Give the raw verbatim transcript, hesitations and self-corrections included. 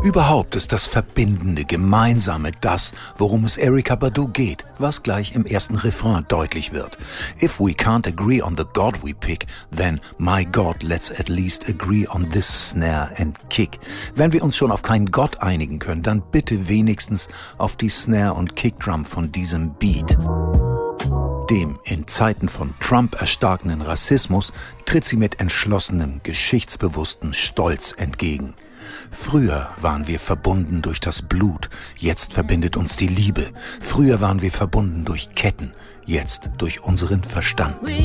Überhaupt ist das Verbindende, Gemeinsame das, worum es Erykah Badu geht, was gleich im ersten Refrain deutlich wird. If we can't agree on the God we pick, then, my God, let's at least agree on this snare and kick. Wenn wir uns schon auf keinen Gott einigen können, dann bitte wenigstens auf die Snare und Kickdrum von diesem Beat. Dem in Zeiten von Trump erstarkenden Rassismus tritt sie mit entschlossenem, geschichtsbewusstem Stolz entgegen. Früher waren wir verbunden durch das Blut, jetzt verbindet uns die Liebe. Früher waren wir verbunden durch Ketten, jetzt durch unseren Verstand.